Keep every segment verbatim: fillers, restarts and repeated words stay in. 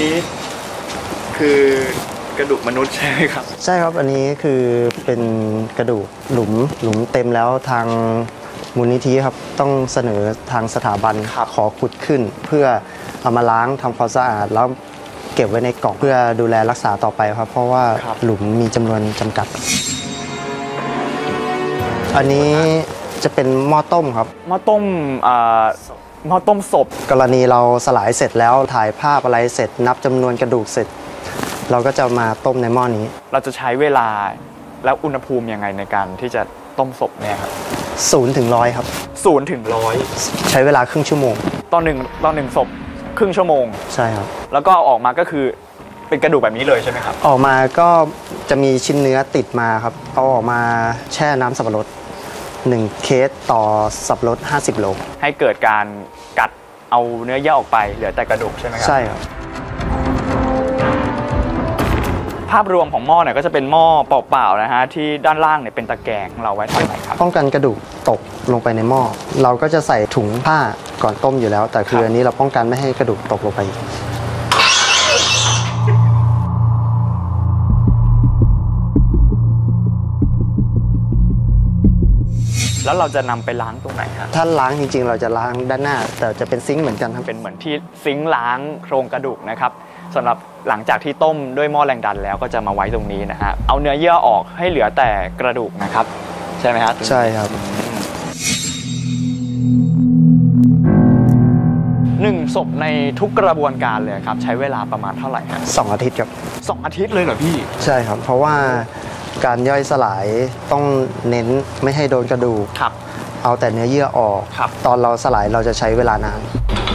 นี้คือกระดูกมนุษย์ใช่ไหมครับใช่ครับอันนี้คือเป็นกระดูกหลุมหลุมเต็มแล้วทางมูลนิธิครับต้องเสนอทางสถาบันขอขุดขึ้น เพื่อเอามาล้างทำความสะอาดแล้วเก็บไว้ในกล่องเพื่อดูแลรักษาต่อไปครับเพราะว่าหลุมมีจำนวนจำกัด อันนี้จะเป็นหม้อต้มครับหม้อต้มหม้อต้มศพกรณีเราสลายเสร็จแล้วถ่ายภาพอะไรเสร็จนับจำนวนกระดูกเสร็จเราก็จะมาต้มในหม้อนี้เราจะใช้เวลาแล้วอุณหภูมิยังไงในการที่จะต้มศพเนี่ยครับศูนย์ถึงร้อยครับศูนย์ถึงร้อยใช้เวลาครึ่งชั่วโมงต่อหนึ่งต่อหนึ่งศพครึ่งชั่วโมงใช่ครับแล้วก็ออกมาก็คือเป็นกระดูกแบบนี้เลยใช่ไหมครับออกมาก็จะมีชิ้นเนื้อติดมาครับเอาออกมาแช่น้ำสับปะรดหนึ่งเคสต่อสับปะรดห้าสิบโลให้เกิดการกัดเอาเนื้อเยื่อออกไปเหลือแต่กระดูกใช่ไหมครับใช่ครับภาพรวมของหม้อเนี่ยก็จะเป็นหม้อเปล่าๆนะฮะที่ด้านล่างเนี่ยเป็นตะแกรงเราไว้ทำอะไรครับป้องกันกระดูกตกลงไปในหม้อเราก็จะใส่ถุงผ้าก่อนต้มอยู่แล้วแต่คืออันนี้เราป้องกันไม่ให้กระดูกตกลงไปแล้วเราจะนำไปล้างตรงไหนครับถ้าล้างจริงๆเราจะล้างด้านหน้าแต่จะเป็นซิงค์เหมือนกันครับเป็นเหมือนที่ซิงค์ล้างโครงกระดูกนะครับสำหรับหลังจากที่ต้มด้วยหม้อแรงดันแล้วก็จะมาไว้ตรงนี้นะฮะเอาเนื้อเยื่อออกให้เหลือแต่กระดูกนะครับใช่ไหมครับใช่ครับหนึ่งศพในทุกกระบวนการเลยครับใช้เวลาประมาณเท่าไหร่ครับสองอาทิตย์ครับสองอาทิตย์เลยเหรอพี่ใช่ครับเพราะว่าการย่อยสลายต้องเน้นไม่ให้โดนกระดูกครับเอาแต่เนื้อเยื่อออกตอนเราสลายเราจะใช้เวลานาน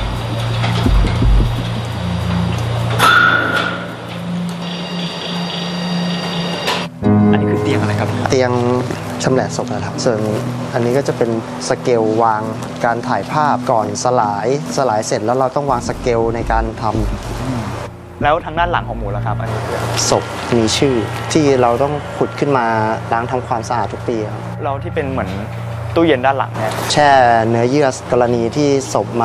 อันนี้คือเตียงอะไรครับเตียงชำแหละศพนะครับส่วนอันนี้ก็จะเป็นสเกลวางการถ่ายภาพก่อนสลายสลายเสร็จแล้วเราต้องวางสเกลในการทำแล้วทางด้านหลังของหมูล่ะครับอันนี้คือศพมีชื่อที่เราต้องขุดขึ้นมาล้างทำความสะอาดทุกปีเราที่เป็นเหมือนตู้เย็นด้านหลังเนี่ยแช่เนื้อเยื่อกรณีที่ศพมา